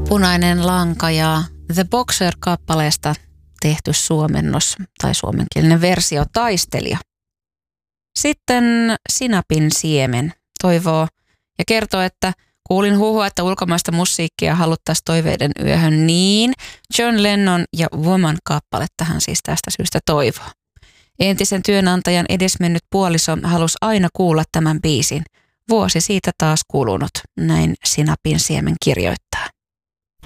Punainen lanka ja The Boxer-kappaleesta tehty suomennos tai suomenkielinen versio Taistelija. Sitten Sinapin siemen toivoo ja kertoo, että kuulin huhua, että ulkomaista musiikkia haluttaisiin toiveiden yöhön, niin John Lennon ja Woman-kappaletta hän siis tästä syystä toivoo. Entisen työnantajan edesmennyt puoliso halusi aina kuulla tämän biisin. Vuosi siitä taas kulunut, näin Sinapin siemen kirjoittaa.